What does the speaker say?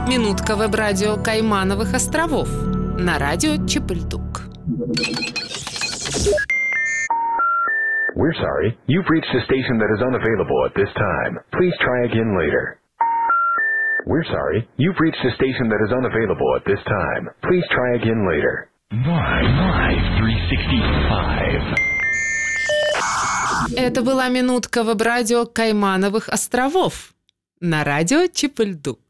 Минутка веб-радио Каймановых островов на радио Чепыльдук. We're sorry. You've reached a station that is unavailable at this time. Please try again later. We're sorry. You've reached a station that is unavailable at this time. Please try again later. Live 365. Это была минутка веб-радио Каймановых островов на радио Чепыльдук.